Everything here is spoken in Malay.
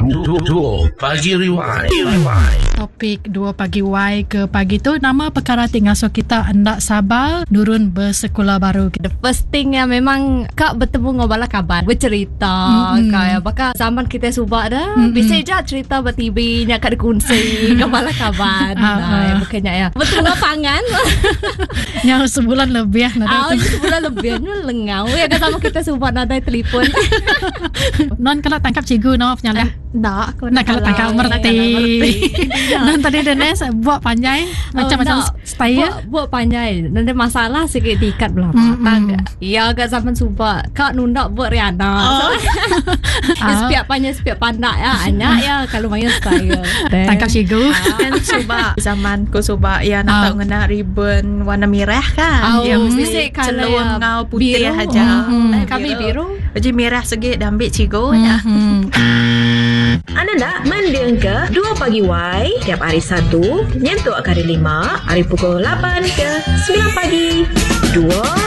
Dua Pagi Rewind. Topik 2 Pagi Y ke pagi tu nama perkara tinggal so kita hendak sabar Nurun bersekolah baru. The first thing yang memang Kak bertemu dengan bala kabar bercerita Kak bakal zaman kita subak dah bisa je cerita bertibi nya Kak dikunci dengan bala kabar yang bukannya ya betul dengan pangan Yang sebulan lebih sebulan lebih ni lengau ya kan sama kita subak nadai telefon. Non kalau tangkap cikgu no penyalah. Nak aku Nak kalau tangkap merti. Non tadi Denes buat panjang macam-macam style. Buat panjang. Nanti masalah sikit diikat belah mata. Ya agak zaman subak. Kak nunda buat Riana. Sepiak panjang sepiak pandak ya. Anak ya kalau main style. Tangkap cikgu. Kan subak zaman ku subak ya nak tahu ngena ribbon warna merah kan. Yang mesti celur ngau putih aja. Kami biru. Jadi merah sikit dah ambil cikgu ya. Anda nak mendengar 2 Pagi Y tiap hari Sabtu, nyentuh hari 5, hari pukul 8 ke 9 pagi. 2